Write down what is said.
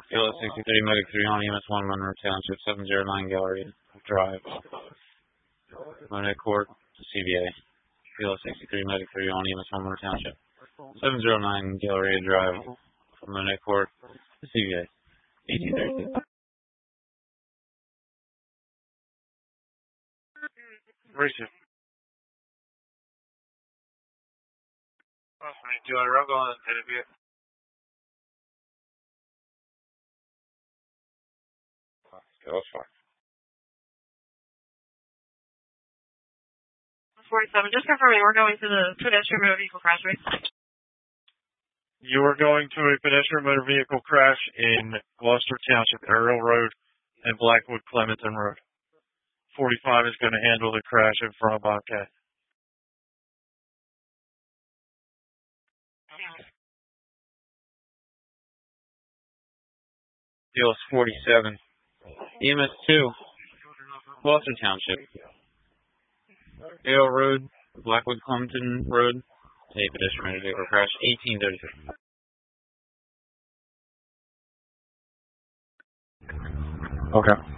Kilo 63, Medic 3 on EMS 1, Monroe Township, 709 Gallery Drive. Monday Court to CVA. Kilo 63, Medic 3 on EMS 1, Monroe Township, 709 Gallery Drive. Monday Court to CVA. 1832. Richard. Do I rug on the interview? That's fine. 47. Just confirming, we're going to the pedestrian motor vehicle crash, right? You are going to a pedestrian motor vehicle crash in Gloucester Township, Ariel Road and Blackwood Clementon Road. 45 is going to handle the crash in front of Bobcat. Deal 47. EMS 2, Gloucester Township. Ariel Road, Blackwood Clementon Road. A pedestrian vehicle crash, 1833. Okay.